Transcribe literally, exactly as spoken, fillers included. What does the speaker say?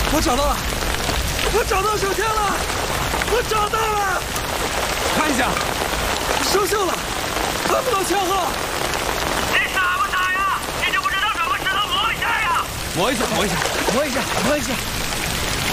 我找到了，我找到手枪了，我找到了！看一下，生锈了，看不到枪号。 你傻不傻呀？你就不知道什么石头磨一下呀？ 磨一下，磨一下，磨一下，磨一下。